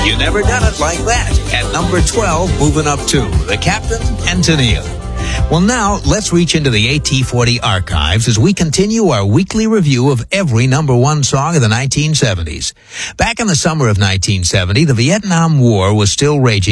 You Never Done It Like That. At number 12, moving up to The Captain and Tennille. Well, now let's reach into the AT40 archives as we continue our weekly review of every number one song of the 1970s. Back in the summer of 1970, the Vietnam War was still raging